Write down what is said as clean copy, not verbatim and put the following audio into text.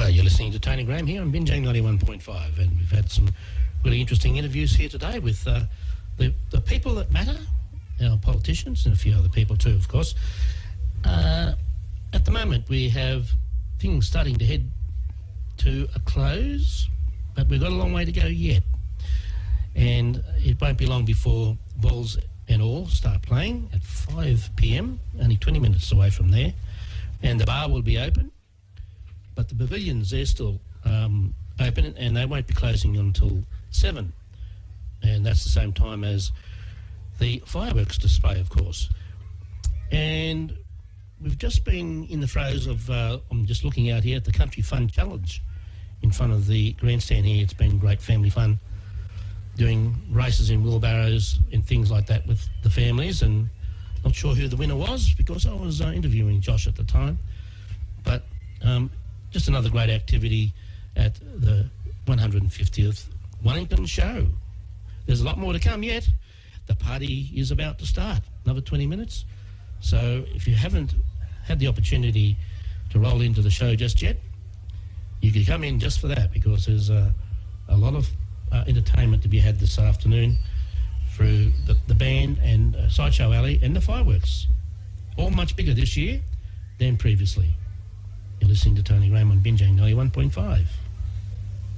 You're listening to Tony Graham here on Binge 91.5, and we've had some really interesting interviews here today with the people that matter, our politicians, and a few other people too, of course. At the moment, we have things starting to head to a close, but we've got a long way to go yet. And it won't be long before Vols and all start playing at 5 p.m, only 20 minutes away from there. And the bar will be open, but the pavilions, they're still open, and they won't be closing until 7. And that's the same time as the fireworks display, of course. And we've just been in the throes of, I'm just looking out here at the Country Fun Challenge in front of the grandstand here. It's been great family fun, doing races in wheelbarrows and things like that with the families, and not sure who the winner was because I was interviewing Josh at the time. But just another great activity at the 150th Wellington Show. There's a lot more to come yet. The party is about to start, another 20 minutes. So if you haven't had the opportunity to roll into the show just yet, you can come in just for that, because there's a lot of entertainment to be had this afternoon through the band and Sideshow Alley and the fireworks. All much bigger this year than previously. You're listening to Tony Graham on Binge 91.5.